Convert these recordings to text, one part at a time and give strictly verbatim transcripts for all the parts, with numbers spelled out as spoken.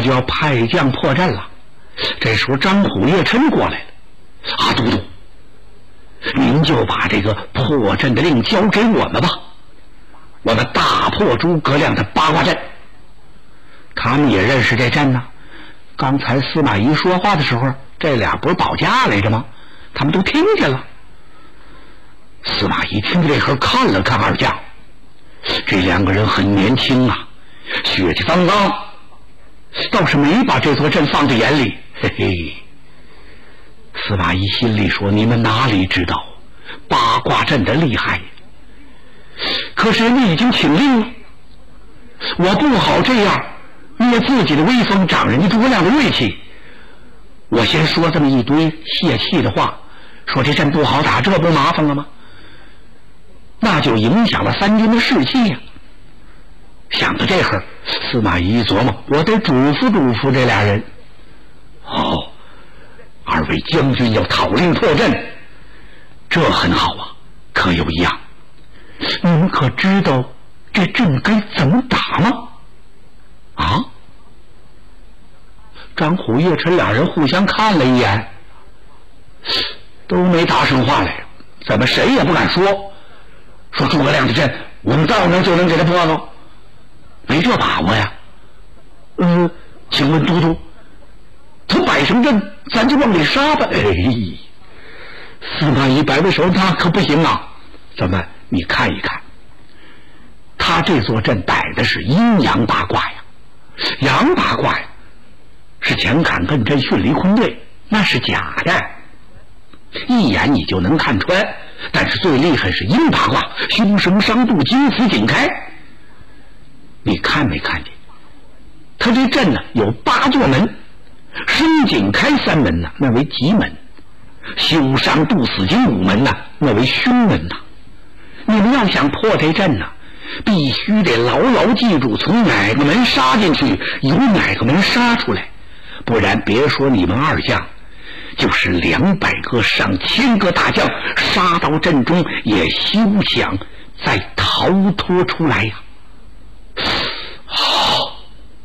就要派将破阵了。这时候张虎、岳琛过来了，啊，都督，您就把这个破阵的令交给我们吧，我们大破诸葛亮的八卦阵。他们也认识这阵呢，刚才司马懿说话的时候，这俩不是保驾来着吗？他们都听见了。司马懿听这会儿看了看二将，这两个人很年轻啊，血气方刚，倒是没把这座阵放在眼里。嘿嘿，司马懿心里说，你们哪里知道八卦阵的厉害，可是人家已经请令了，我不好这样灭自己的威风，长人家诸葛亮的锐气。我先说这么一堆泄气的话，说这阵不好打，这不麻烦了吗？那就影响了三军的士气呀、啊。想到这会儿，司马懿一琢磨，我得嘱咐嘱咐这俩人。哦，二位将军要讨令破阵，这很好啊。可有一样，你们可知道这阵该怎么打吗？啊？张虎、岳琛俩人互相看了一眼，都没答上话来。怎么谁也不敢说？说诸葛亮的阵，我们到能就能给他破了？没这把握呀。嗯，请问都督，他摆什么阵，咱就往里杀吧。哎，司马懿摆摆手，那可不行啊。怎么？你看一看，他这座阵摆的是阴阳八卦呀，阳八卦呀，是乾坎艮震巽离坤兑，那是假的，一眼你就能看穿。但是最厉害是阴八卦，凶生伤度，金死井开。你看没看见？他这阵呢有八座门，生井开三门呢，那为吉门；修伤度死金五门呢，那为凶门呐。你们要想破这阵呢，必须得牢牢记住从哪个门杀进去，由哪个门杀出来，不然别说你们二将，就是两百个上千个大将杀到阵中，也休想再逃脱出来呀、啊！好，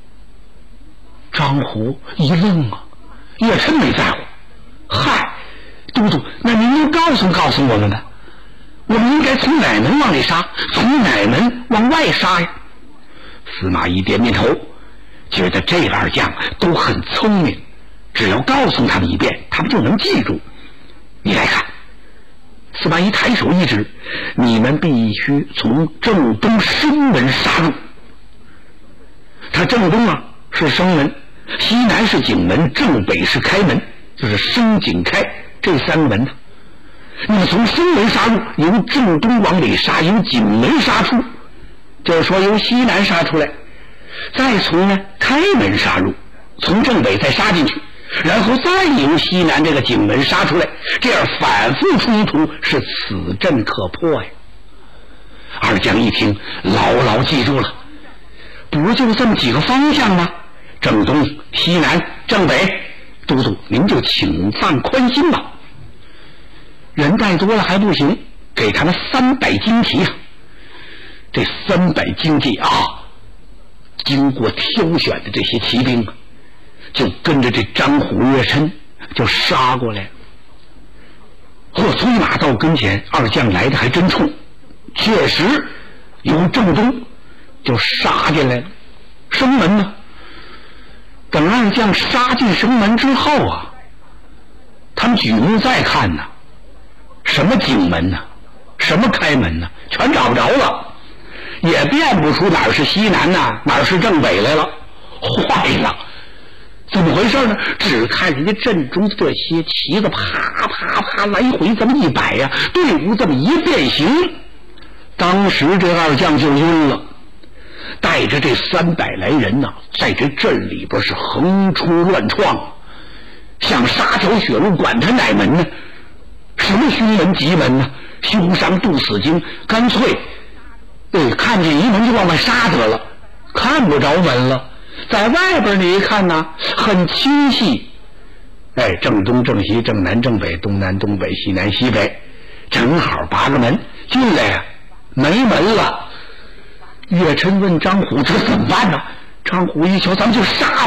张虎一愣啊，岳琛没在乎。嗨，都督，那您就告诉告诉我们吧，我们应该从哪门往里杀，从哪门往外杀呀？司马懿点点头，觉得这二将都很聪明，只要告诉他们一遍，他们就能记住。你来看，司马懿抬手一指，你们必须从正东生门杀入。他正东啊是生门，西南是井门，正北是开门，就是生井开这三个门呢。那么从生门杀入，由正东往里杀，由井门杀出，就是说由西南杀出来，再从呢开门杀入，从正北再杀进去，然后再由西南这个井门杀出来，这样反复冲突，是此阵可破呀。二将一听，牢牢记住了，不就这么几个方向吗？正东、西南、正北，都督您就请放宽心吧。人带多了还不行，给他们三百精骑啊！这三百精骑啊，经过挑选的这些骑兵啊，就跟着这张虎、岳琛就杀过来。或催马到跟前，二将来的还真冲，确实由正东就杀进来了。生门呢，等二将杀进生门之后啊，他们举目再看呢，什么井门呢，什么开门呢，全找不着了，也辨不出哪儿是西南呐、啊，哪儿是正北来了。坏了，怎么回事呢？只看人家阵中这些旗子啪啪啪来回这么一摆呀、啊，队伍这么一变形，当时这二将就晕了，带着这三百来人呐、啊，在这阵里边是横冲乱撞，想杀条血路，管他哪门呢？什么凶门吉门呢？修伤度死经，干脆对看见一门就往外杀得了，看不着门了。在外边你一看呢，很清晰，哎，正东正西正南正北，东南东北西南西北，正好八个门，进来呀没门了。岳琛问张虎，这怎么办呢？张虎一瞧，咱们就杀